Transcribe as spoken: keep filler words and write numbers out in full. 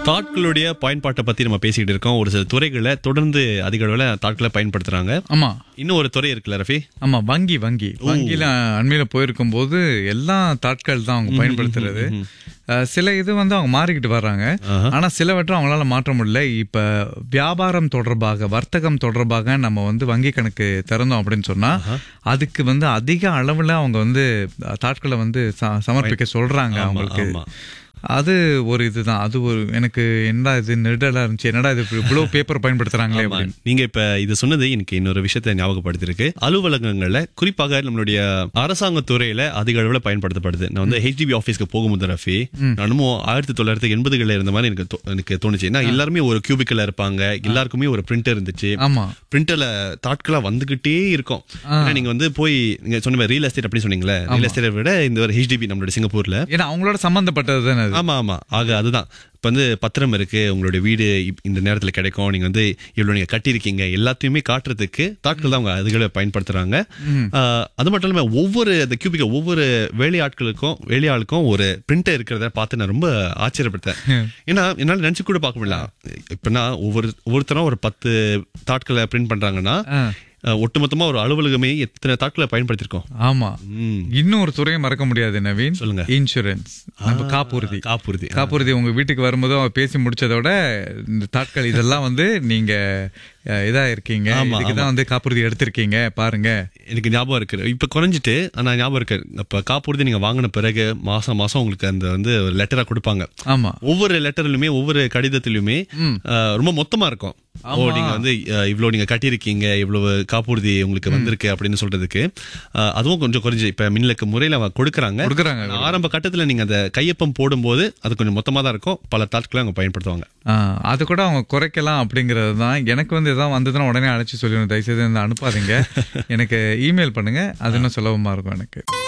தாட்களுடைய பயன்பாட்டை பத்தி நம்ம பேசிக்கிட்டு இருக்கோம். ஒரு சில துறைகளை தொடர்ந்து அதிக அளவுல தாட்களை பயன்படுத்துறாங்க. ஆமா இன்னும் ஒரு துறை இருக்குல்ல ரஃபி? ஆமா வங்கி வங்கி வங்கியில அண்மையில போயிருக்கும் போது எல்லா தாட்கள் தான் அவங்க பயன்படுத்துறது. அஹ், சில இது வந்து அவங்க மாறிக்கிட்டு வர்றாங்க. ஆனா சிலவற்றை அவங்களால மாற்ற முடியல. இப்ப வியாபாரம் தொடர்பாக வர்த்தகம் தொடர்பாக நம்ம வந்து வங்கி கணக்கு திறந்தோம் அப்படின்னு சொன்னா அதுக்கு வந்து அதிக அளவுல அவங்க வந்து தாட்களை வந்து ச- சமர்ப்பிக்க சொல்றாங்க அவங்களுக்கு. அது ஒரு இதுதான். அது ஒரு எனக்கு என்னடா இது நெடலா இருந்துச்சு, என்னடா இது இவ்வளவு பேப்பர் பயன்படுத்துறாங்களே ஆமா. அப்படின்னு. நீங்க இப்ப இது சொன்னது எனக்கு இன்னொரு விஷயத்தை ஞாபகப்படுத்திருக்கு. அலுவலகங்கள்ல குறிப்பாக நம்மளுடைய அரசாங்க துறையில அதிக அளவுல பயன்படுத்தப்படுது. நான் வந்து ஹெச்டிபி ஆபீஸ்க்கு போகும்போது ரஃபி, நானும் ஆயிரத்தி தொள்ளாயிரத்தி எண்பதுகள்ல இருந்த மாதிரி எனக்கு தோ- எனக்கு தோணுச்சு. ஏன்னா எல்லாருமே ஒரு கியூபிக்கல்ல இருப்பாங்க, எல்லாருக்குமே ஒரு பிரிண்டர் இருந்துச்சு. ஆமா பிரிண்டர்ல தாட்களா வந்துகிட்டே இருக்கும். ஏன்னா நீங்க வந்து போய் நீங்க சொன்ன ரியல் எஸ்டேட் அப்படி சொன்னீங்களே, ரியல் எஸ்டேட்டை விட இந்த ஒரு ஹெச்டிபி நம்மளுடைய சிங்கப்பூர்ல. ஏன்னா அவங்களோட சம்பந்தப்பட்டது தானே அது. ஆமா ஆமா ஆக அதுதான். இப்ப வந்து பத்திரம் இருக்கு, உங்களுடைய வீடு இப்- இந்த நேரத்துல கிடைக்கும், நீங்க வந்து இவ்வளவு நீங்க கட்டியிருக்கீங்க எல்லாத்தையுமே காட்டுறதுக்கு தாட்கள் தான் அவங்க அதுகளை பயன்படுத்துறாங்க. ஆஹ், அது மட்டும் இல்லாம ஒவ்வொரு அந்த கியூபிக்க ஒவ்வொரு வேலையாட்களுக்கும் வேலையாளுக்கும் ஒரு பிரிண்டர் இருக்கிறத பார்த்து நான் ரொம்ப ஆச்சரியப்பட்டேன். ஏன்னா என்னால நினைச்சு கூட பார்க்க முடியல. இப்ப நான் ஒவ்வொரு ஒவ்வொருத்தரும் ஒரு பத்து தாட்களை பிரிண்ட் பண்றாங்கன்னா அஹ், ஒட்டுமொத்தமா ஒரு அலுவலகமே எத்தனை தாட்களை பயன்படுத்திருக்கோம். ஆமா ம். இன்னும் ஒரு துறையை மறக்க முடியாது நவீன். சொல்லுங்க. இன்சூரன்ஸ், நம்ம காப்புறுதி. காப்புறுதி காப்புறுதி உங்க வீட்டுக்கு வரும்போது அவங்க பேசி முடிச்சதோட இந்த தாட்கள் இதெல்லாம் வந்து நீங்க அஹ், இதா இருக்கீங்க, ஆமா, இதுக்குதான் வந்து காப்புறுதி எடுத்திருக்கீங்க பாருங்க. எனக்கு ஞாபகம் இருக்கு. இப்ப குறைஞ்சிட்டு ஆனா ஞாபகம் இருக்கு. இப்ப காப்புறுதி நீங்க வாங்கின பிறகு மாசம் மாசம் உங்களுக்கு அந்த வந்து ஒரு லெட்டரா கொடுப்பாங்க. ஆமா ஒவ்வொரு லெட்டர்லயுமே ஒவ்வொரு கடிதத்திலுமே ம். அஹ், ரொம்ப மொத்தமா இருக்கும். ஓ ஆமா. நீங்க வந்து அஹ், இவ்வளவு நீங்க கட்டியிருக்கீங்க, இவ்வளவு காப்புறுதி உங்களுக்கு வந்திருக்கு அப்படின்னு சொல்றதுக்கு அஹ், அதுவும் கொஞ்சம் குறைஞ்சு இப்ப மின்னலுக்கு முறையில அவங்க கொடுக்கறாங்க. கொடுக்குறாங்க. ஆரம்ப கட்டத்துல நீங்க அந்த கையொப்பம் போடும்போது அது கொஞ்சம் மொத்தமா தான் இருக்கும். பல தாட்களை அவங்க பயன்படுத்துவாங்க. ஆஹ், அது கூட அவங்க குறைக்கலாம் அப்படிங்கறது தான். எனக்கு வந்து எதாவது வந்ததுன்னா உடனே அழைச்சி சொல்லிடுவேன், தயவுசெய்து இந்த அனுப்பாதீங்க, எனக்கு இமெயில் பண்ணுங்க, அது இன்னும் சுலபமா இருக்கும் எனக்கு.